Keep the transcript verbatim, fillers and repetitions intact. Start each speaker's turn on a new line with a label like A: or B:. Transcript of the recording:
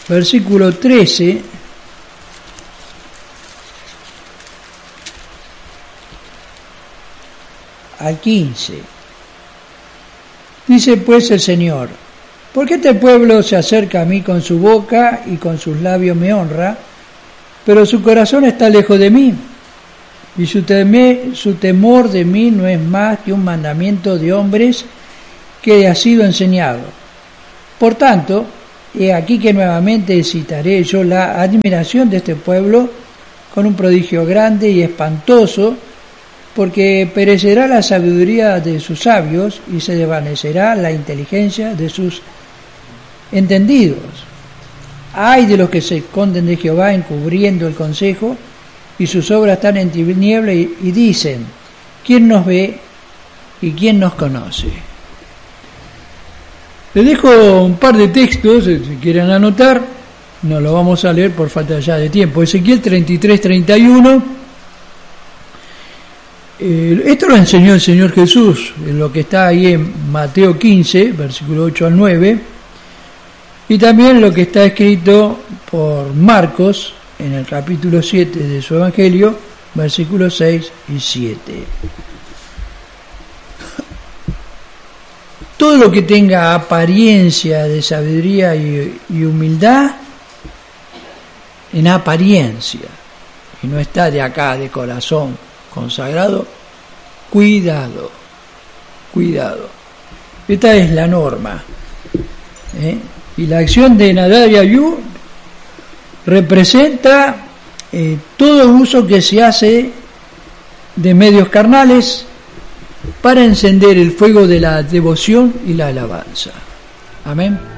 A: versículo trece, al quince. Dice pues el Señor: ¿por qué este pueblo se acerca a mí con su boca y con sus labios me honra, pero su corazón está lejos de mí? Y su, teme, su temor de mí no es más que un mandamiento de hombres que ha sido enseñado. Por tanto, he aquí que nuevamente excitaré yo la admiración de este pueblo con un prodigio grande y espantoso, porque perecerá la sabiduría de sus sabios y se desvanecerá la inteligencia de sus entendidos. Ay de los que se esconden de Jehová encubriendo el consejo, y sus obras están en tiniebla, y, y dicen: ¿quién nos ve y quién nos conoce? Les dejo un par de textos, si quieren anotar, no lo vamos a leer por falta ya de tiempo. Ezequiel treinta y tres, treinta y uno. Eh, esto lo enseñó el Señor Jesús, en lo que está ahí en Mateo quince, versículo ocho al nueve, y también lo que está escrito por Marcos en el capítulo siete de su Evangelio, versículos seis y siete. Todo lo que tenga apariencia de sabiduría y, y humildad, en apariencia, y no está de acá de corazón consagrado, cuidado, cuidado. Esta es la norma. ¿eh? Y la acción de Nadab y Abiú representa eh, todo uso que se hace de medios carnales para encender el fuego de la devoción y la alabanza. Amén.